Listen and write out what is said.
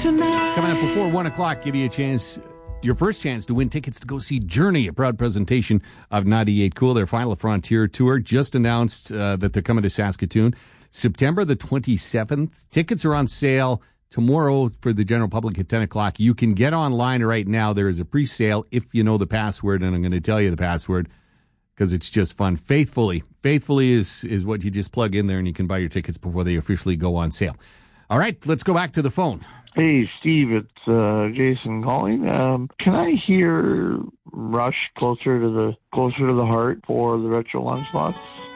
tonight. Coming up before 1 o'clock, give you a chance, your first chance to win tickets to go see Journey, a proud presentation of 98 Cool. Their Final Frontier tour just announced that they're coming to Saskatoon September the 27th. Tickets are on sale tomorrow for the general public at 10 o'clock. You can get online right now. There is a pre-sale if you know the password, and I'm going to tell you the password because it's just fun. Faithfully is what you just plug in there, and you can buy your tickets before they officially go on sale. All right, let's go back to the phone. Hey, Steve, it's Jason calling. Can I hear Rush closer to the heart for the retro lunchbox?